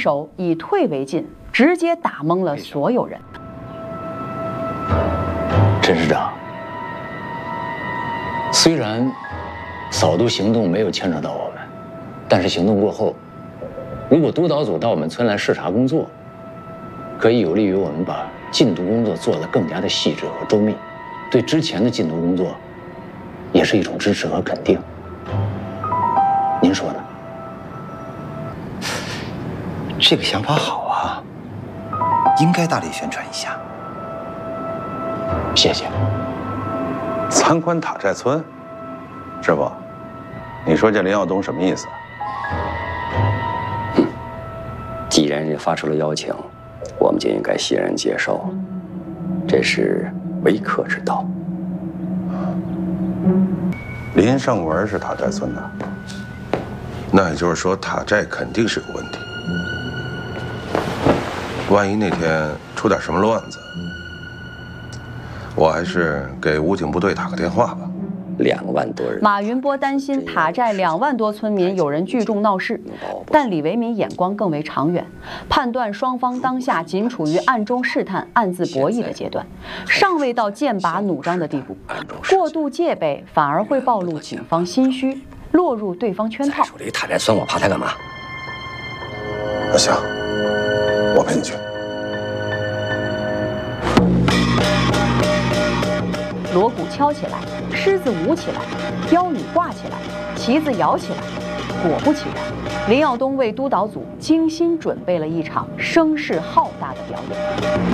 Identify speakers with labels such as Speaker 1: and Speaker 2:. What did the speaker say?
Speaker 1: 手以退为进，直接打懵了所有人。
Speaker 2: 陈师长，虽然扫毒行动没有牵扯到我们，但是行动过后，如果督导组到我们村来视察工作，可以有利于我们把禁毒工作做得更加的细致和周密，对之前的禁毒工作也是一种支持和肯定。您说呢？
Speaker 3: 这个想法好啊，应该大力宣传一下。
Speaker 2: 谢谢。
Speaker 4: 参观塔寨村，师傅，你说这林耀东什么意思？
Speaker 5: 既然人家发出了邀请，我们就应该欣然接受，这是为客之道。
Speaker 4: 林胜文是塔寨村的，那也就是说塔寨肯定是有问题。万一那天出点什么乱子，我还是给武警部队打个电话吧。
Speaker 5: 2万多人。
Speaker 1: 马云波担心塔寨2万多村民有人聚众闹事，但李维民眼光更为长远，判断双方当下仅处于暗中试探、暗自博弈的阶段，尚未到剑拔弩张的地步。过度戒备反而会暴露警方心虚，落入对方圈套。
Speaker 5: 说这塔寨村，我怕他干嘛？
Speaker 4: 那行，我陪你去。
Speaker 1: 锣鼓敲起来，狮子舞起来，标语挂起来，旗子摇起来。果不其然，林耀东为督导组精心准备了一场声势浩大的表演。